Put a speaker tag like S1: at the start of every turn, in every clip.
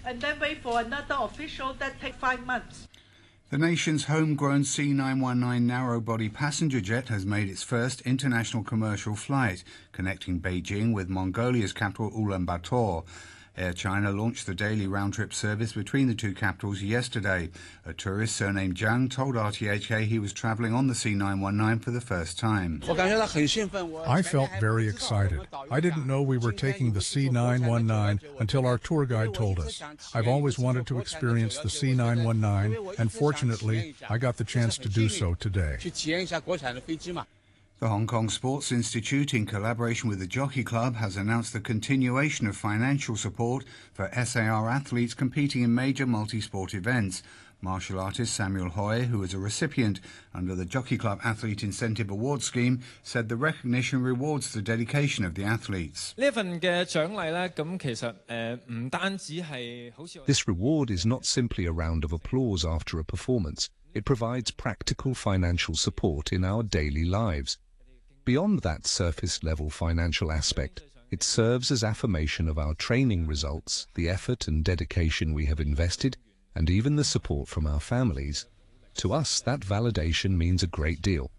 S1: and then wait for another official that takes 5 months.
S2: The nation's homegrown C919 narrow-body passenger jet has made its first international commercial flight, connecting Beijing with Mongolia's capital Ulaanbaatar. Air China launched the daily round-trip service between the two capitals yesterday. A tourist surnamed Zhang told RTHK he was travelling on the C919 for the first time.
S3: I felt very excited. I didn't know we were taking the C919 until our tour guide told us. I've always wanted to experience the C919, and fortunately, I got the chance to do so today.
S2: The Hong Kong Sports Institute, in collaboration with the Jockey Club, has announced the continuation of financial support for SAR athletes competing in major multi-sport events. Martial artist Samuel Hui, who is a recipient under the Jockey Club Athlete Incentive Award Scheme, said the recognition rewards the dedication of the athletes.
S4: This reward is not simply a round of applause after a performance. It provides practical financial support in our daily lives. Beyond that surface-level financial aspect, it serves as affirmation of our training results, the effort and dedication we have invested, and even the support from our families. To us, that validation means a great deal.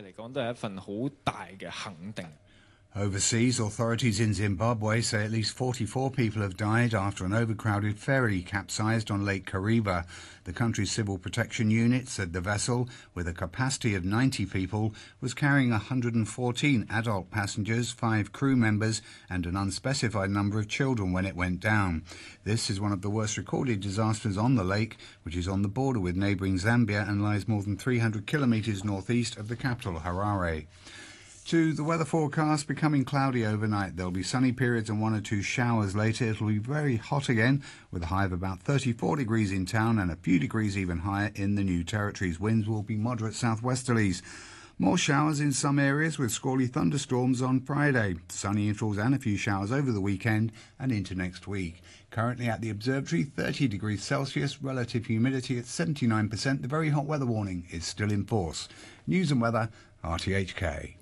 S2: Overseas, authorities in Zimbabwe say at least 44 people have died after an overcrowded ferry capsized on Lake Kariba. The country's Civil Protection Unit said the vessel, with a capacity of 90 people, was carrying 114 adult passengers, 5 crew members and an unspecified number of children when it went down. This is one of the worst recorded disasters on the lake, which is on the border with neighbouring Zambia and lies more than 300 kilometres northeast of the capital, Harare. To the weather forecast, becoming cloudy overnight. There'll be sunny periods and 1 or 2 showers later. It'll be very hot again, with a high of about 34 degrees in town and a few degrees even higher in the New Territories. Winds will be moderate southwesterlies. More showers in some areas with squally thunderstorms on Friday. Sunny intervals and a few showers over the weekend and into next week. Currently at the observatory, 30 degrees Celsius, relative humidity at 79%. The very hot weather warning is still in force. News and weather, RTHK.